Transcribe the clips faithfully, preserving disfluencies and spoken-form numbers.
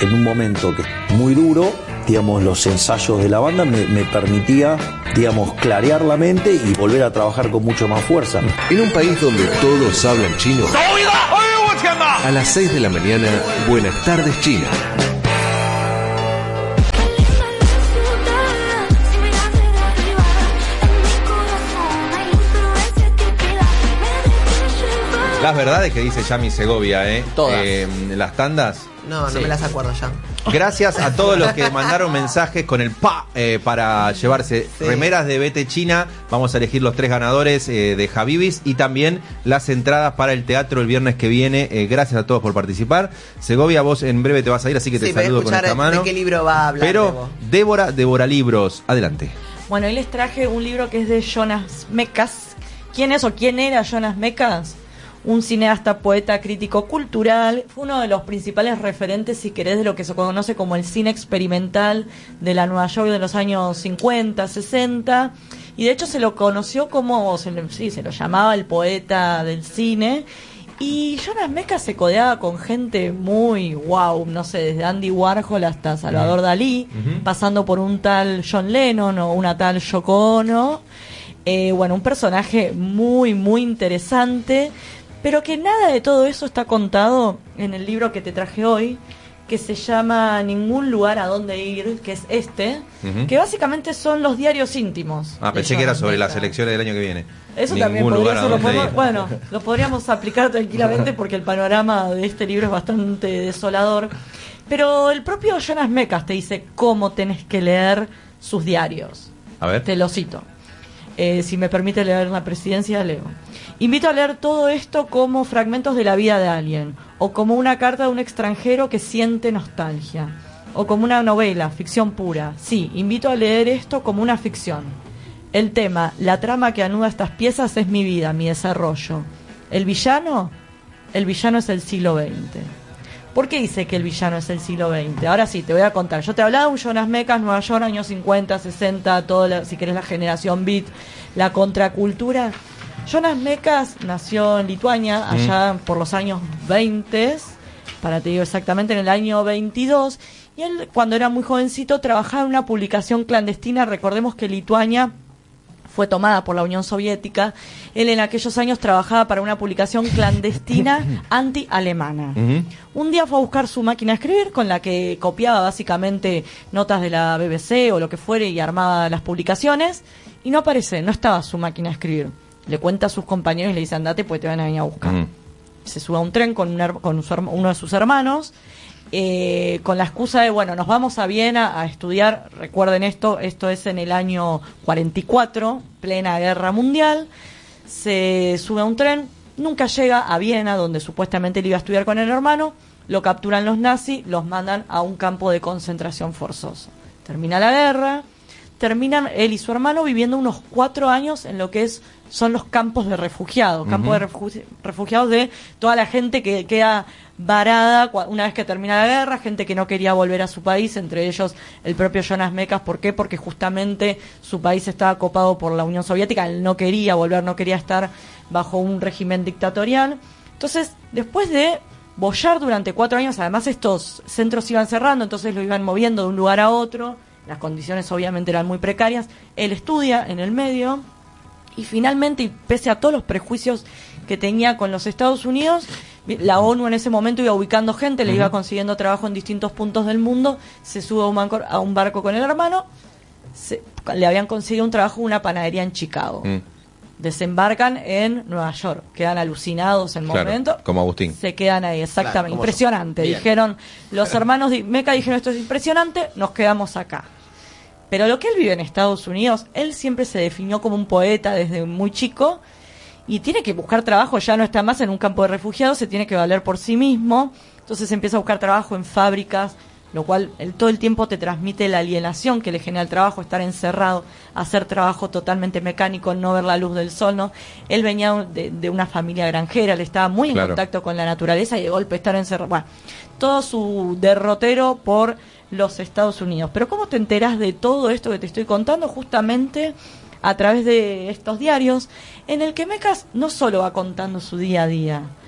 en un momento que es muy duro, digamos, los ensayos de la banda me, me permitía, digamos, clarear la mente y volver a trabajar con mucho más fuerza. En un país donde todos hablan chino, a las seis de la mañana, Buenas tardes China. Las verdades que dice Yami Segovia, ¿eh? Todas. Eh, las tandas. No, no Sí. me las acuerdo ya. Gracias a todos los que mandaron mensajes con el pa eh, para llevarse Sí. remeras de Vete China. Vamos a elegir los tres ganadores eh, de Habibis y también las entradas para el teatro el viernes que viene. Eh, gracias a todos por participar. Segovia, vos en breve te vas a ir, así que te Sí, voy a saludo con escuchar esta mano. de qué libro va a hablar. Pero Bebo. Débora, Débora Libros, adelante. Bueno, hoy les traje un libro que es de Jonas Mekas. ¿Quién es o quién era Jonas Mekas? Un cineasta, poeta, crítico cultural. Fue uno de los principales referentes, si querés, de lo que se conoce como el cine experimental de la Nueva York de los años cincuenta, sesenta. Y de hecho se lo conoció como, se le, sí, se lo llamaba el poeta del cine. Y Jonas Mekas se codeaba con gente muy wow, no sé, desde Andy Warhol hasta Salvador uh-huh. Dalí, uh-huh. pasando por un tal John Lennon o una tal Yoko Ono. Eh, bueno, un personaje muy, muy interesante, pero que nada de todo eso está contado en el libro que te traje hoy, que se llama Ningún lugar a donde ir, que es este, uh-huh. que básicamente son los diarios íntimos. Ah, pensé que era sobre las elecciones del año que viene. Eso Ningún también podría ser, lo podemos, ir. bueno, lo podríamos aplicar tranquilamente porque el panorama de este libro es bastante desolador. Pero el propio Jonas Mekas te dice cómo tenés que leer sus diarios. A ver. Te lo cito. Eh, si me permite leer la presidencia, leo. Invito a leer todo esto como fragmentos de la vida de alguien, o como una carta de un extranjero que siente nostalgia, o como una novela, ficción pura. Sí, invito a leer esto como una ficción. El tema, la trama que anuda estas piezas es mi vida, mi desarrollo. ¿El villano? El villano es el siglo veinte. ¿Por qué dice que el villano es el siglo veinte? Ahora sí, te voy a contar. Yo te hablaba de un Jonas Mekas, Nueva York, años cincuenta, sesenta, todo la, si querés la generación beat, la contracultura. Jonas Mekas nació en Lituania, allá mm. por los años veinte, para te digo exactamente en el año veintidós, y él cuando era muy jovencito trabajaba en una publicación clandestina. Recordemos que Lituania fue tomada por la Unión Soviética. Él en aquellos años trabajaba para una publicación clandestina anti-alemana. Uh-huh. Un día fue a buscar su máquina de escribir, con la que copiaba básicamente notas de la B B C o lo que fuere y armaba las publicaciones, y no aparece, no estaba su máquina de escribir. Le cuenta a sus compañeros y le dice, andate pues te van a venir a buscar. Uh-huh. Se sube a un tren con, un, con su, uno de sus hermanos, Eh, con la excusa de, bueno, nos vamos a Viena a estudiar. Recuerden esto, esto es en el año cuarenta y cuatro, plena guerra mundial. Se sube a un tren, nunca llega a Viena, donde supuestamente él iba a estudiar con el hermano. Lo capturan los nazis, los mandan a un campo de concentración forzoso. Termina la guerra, terminan él y su hermano viviendo unos cuatro años en lo que es son los campos de refugiados, campos uh-huh. de refugi- refugiados de toda la gente que queda varada una vez que termina la guerra, gente que no quería volver a su país, entre ellos el propio Jonas Mekas. ¿Por qué? Porque justamente su país estaba copado por la Unión Soviética, él no quería volver, no quería estar bajo un régimen dictatorial. Entonces, después de bollar durante cuatro años, además estos centros se iban cerrando, entonces lo iban moviendo de un lugar a otro, las condiciones obviamente eran muy precarias, él estudia en el medio. Y finalmente, y pese a todos los prejuicios que tenía con los Estados Unidos, la ONU en ese momento iba ubicando gente, le uh-huh. iba consiguiendo trabajo en distintos puntos del mundo, se sube a un barco, a un barco con el hermano, se, le habían conseguido un trabajo en una panadería en Chicago. Uh-huh. Desembarcan en Nueva York, quedan alucinados en el claro, momento. Como Agustín. Se quedan ahí, exactamente. Claro, impresionante. Bien. Dijeron, los hermanos de Meca dijeron, esto es impresionante, nos quedamos acá. Pero lo que él vive en Estados Unidos, él siempre se definió como un poeta desde muy chico y tiene que buscar trabajo, ya no está más en un campo de refugiados, se tiene que valer por sí mismo. Entonces empieza a buscar trabajo en fábricas, lo cual él todo el tiempo te transmite la alienación que le genera el trabajo, estar encerrado, hacer trabajo totalmente mecánico, no ver la luz del sol, ¿no? Él venía de, de una familia granjera, él estaba muy claro. en contacto con la naturaleza y de golpe estar encerrado. Bueno, todo su derrotero por los Estados Unidos. Pero ¿cómo te enterás de todo esto que te estoy contando? Justamente a través de estos diarios, en el que Mekas no solo va contando su día a día.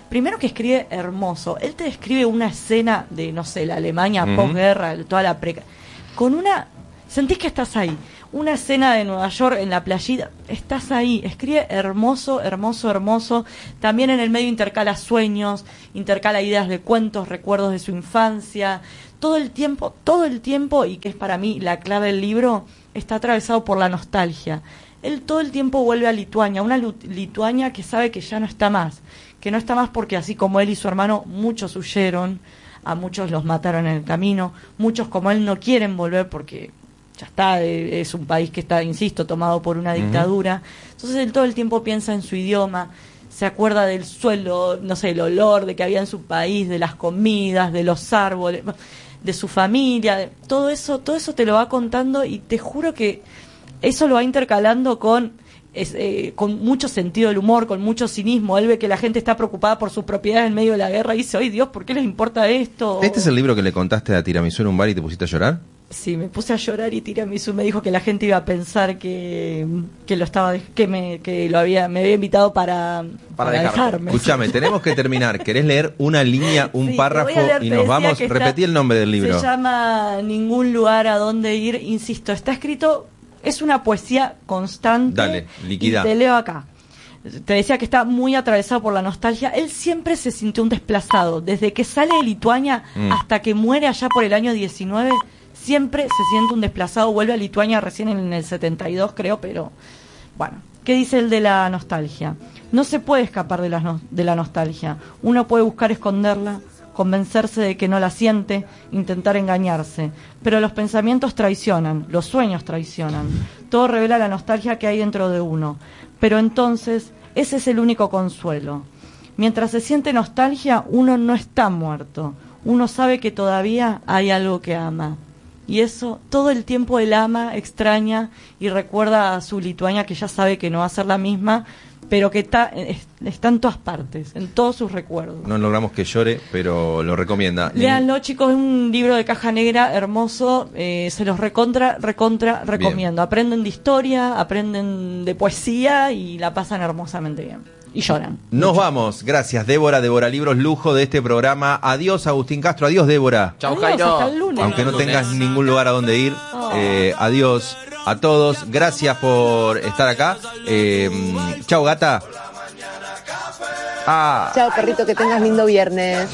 Primero que escribe hermoso. Él te describe una escena de, no sé, la Alemania Uh-huh. posguerra, toda la preca... Con una... Sentís que estás ahí. Una escena de Nueva York en la playita, estás ahí. Escribe hermoso, hermoso, hermoso. También en el medio intercala sueños, intercala ideas de cuentos, recuerdos de su infancia. Todo el tiempo, todo el tiempo, y que es para mí la clave del libro, está atravesado por la nostalgia. Él todo el tiempo vuelve a Lituania, una Lu- Lituania que sabe que ya no está más. Que no está más porque así como él y su hermano, muchos huyeron, a muchos los mataron en el camino, muchos como él no quieren volver porque ya está, eh, es un país que está, insisto, tomado por una dictadura. Entonces él todo el tiempo piensa en su idioma, se acuerda del suelo, no sé, el olor de que había en su país, de las comidas, de los árboles, de su familia, de, todo eso, todo eso te lo va contando y te juro que eso lo va intercalando con Es, eh, con mucho sentido del humor, con mucho cinismo. Él ve que la gente está preocupada por sus propiedades en medio de la guerra y dice, ¡ay Dios, ¿por qué les importa esto? ¿Este es el libro que le contaste a Tiramisú en un bar y te pusiste a llorar? Sí, me puse a llorar y Tiramisú me dijo que la gente iba a pensar que, que lo estaba de- que me que lo había me había invitado para, para, dejarme. Escúchame, tenemos que terminar. ¿Querés leer una línea, un Sí, te párrafo voy a leer, y te nos decía vamos? que está- Repetí el nombre del libro. Se llama Ningún lugar a donde ir. Insisto, está escrito, es una poesía constante. Dale, liquida. Y te leo acá. Te decía que está muy atravesado por la nostalgia. Él siempre se sintió un desplazado. Desde que sale de Lituania Mm. hasta que muere allá por el año diecinueve, siempre se siente un desplazado. Vuelve a Lituania recién en el setenta y dos, creo, pero bueno. ¿Qué dice el de la nostalgia? No se puede escapar de la, no- de la nostalgia. Uno puede buscar esconderla, convencerse de que no la siente, intentar engañarse. Pero los pensamientos traicionan, los sueños traicionan. Todo revela la nostalgia que hay dentro de uno. Pero entonces, ese es el único consuelo. Mientras se siente nostalgia, uno no está muerto. Uno sabe que todavía hay algo que ama. Y eso, todo el tiempo él ama, extraña y recuerda a su Lituania que ya sabe que no va a ser la misma, pero que está, es- está en todas partes, en todos sus recuerdos. No logramos que llore, pero lo recomienda. Léanlo, chicos, es un libro de caja negra hermoso, eh, se los recontra, recontra recomiendo. Aprenden de historia, aprenden de poesía y la pasan hermosamente bien. Y lloran. Nos vamos. Gracias, Débora. Débora Libros, lujo de este programa. Adiós, Agustín Castro. Adiós, Débora. Chau, Adiós, Jairo. hasta el lunes. Aunque no tengas ningún lugar a donde ir. eh, adiós a todos. Gracias por estar acá. Eh, chau, gata. Ah. Chao, perrito, que tengas lindo viernes.